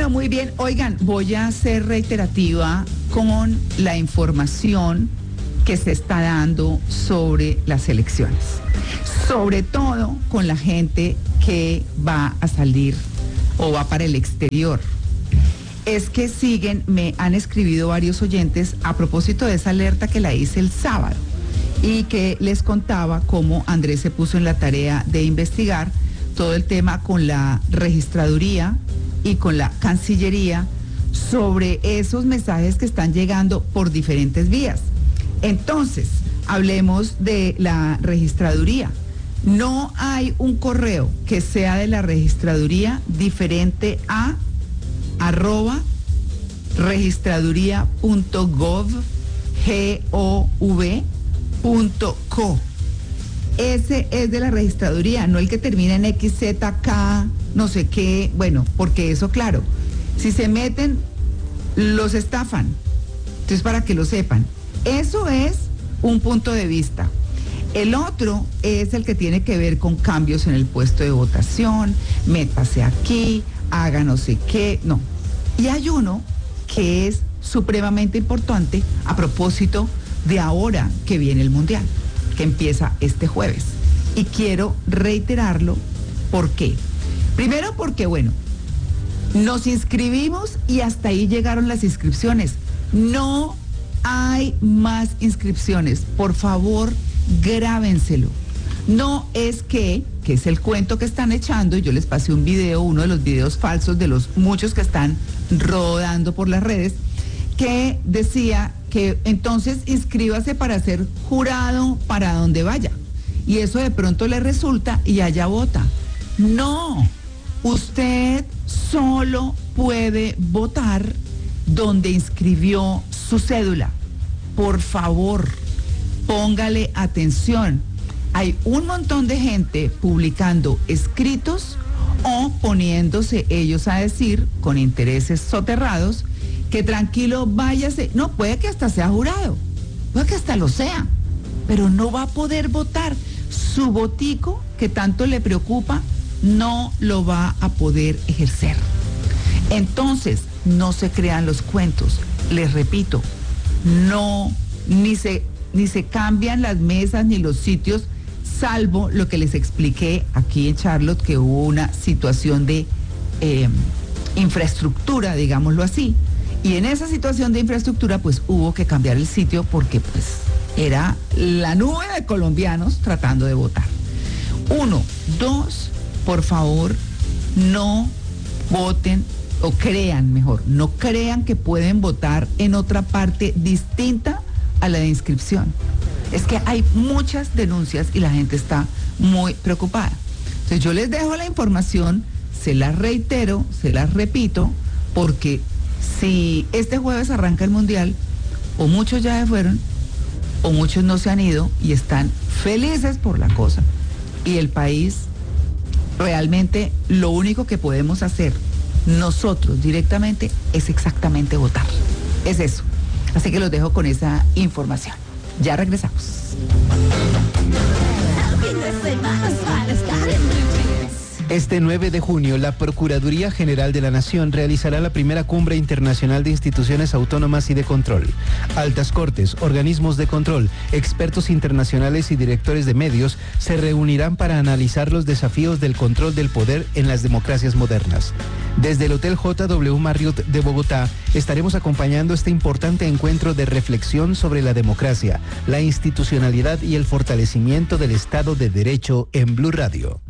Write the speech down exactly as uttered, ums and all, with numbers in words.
Bueno, muy bien. Oigan, voy a ser reiterativa con la información que se está dando sobre las elecciones. Sobre todo con la gente que va a salir o va para el exterior. Es que siguen, me han escribido varios oyentes a propósito de esa alerta que la hice el sábado y que les contaba cómo Andrés se puso en la tarea de investigar todo el tema con la registraduría y con la Cancillería sobre esos mensajes que están llegando por diferentes vías. Entonces, hablemos de la registraduría. No hay un correo que sea de la registraduría diferente a arroba registraduría punto gov punto co. Ese es de la registraduría, no el que termina en equis zeta ka, no sé qué. Bueno, porque eso, claro, si se meten, los estafan. Entonces, para que lo sepan, eso es un punto de vista. El otro es el que tiene que ver con cambios en el puesto de votación, métase aquí, haga no sé qué, no. Y hay uno que es supremamente importante a propósito de ahora que viene el Mundial, que empieza este jueves. Y quiero reiterarlo, ¿por qué? Primero porque, bueno, nos inscribimos y hasta ahí llegaron las inscripciones. No hay más inscripciones. Por favor, grábenselo. No es que, que es el cuento que están echando, y yo les pasé un video, uno de los videos falsos de los muchos que están rodando por las redes, que decía que entonces inscríbase para ser jurado para donde vaya. Y eso de pronto le resulta y allá vota. No, usted solo puede votar donde inscribió su cédula. Por favor, póngale atención. Hay un montón de gente publicando escritos o poniéndose ellos a decir, con intereses soterrados, que tranquilo, váyase. No, puede que hasta sea jurado, puede que hasta lo sea, pero no va a poder votar. Su votico, que tanto le preocupa, no lo va a poder ejercer. Entonces, no se crean los cuentos. Les repito, no, ni se, ni se cambian las mesas ni los sitios, salvo lo que les expliqué aquí en Charlotte, que hubo una situación de eh, infraestructura, digámoslo así. Y en esa situación de infraestructura, pues hubo que cambiar el sitio porque pues era la nube de colombianos tratando de votar. Uno, dos, por favor, no voten, o crean mejor, no crean que pueden votar en otra parte distinta a la de inscripción. Es que hay muchas denuncias y la gente está muy preocupada. Entonces yo les dejo la información, se las reitero, se las repito, porque si este jueves arranca el Mundial, o muchos ya se fueron, o muchos no se han ido y están felices por la cosa. Y el país, realmente lo único que podemos hacer nosotros directamente es exactamente votar. Es eso. Así que los dejo con esa información. Ya regresamos. Este nueve de junio, la Procuraduría General de la Nación realizará la primera cumbre internacional de instituciones autónomas y de control. Altas cortes, organismos de control, expertos internacionales y directores de medios se reunirán para analizar los desafíos del control del poder en las democracias modernas. Desde el Hotel J W Marriott de Bogotá estaremos acompañando este importante encuentro de reflexión sobre la democracia, la institucionalidad y el fortalecimiento del Estado de Derecho en Blue Radio.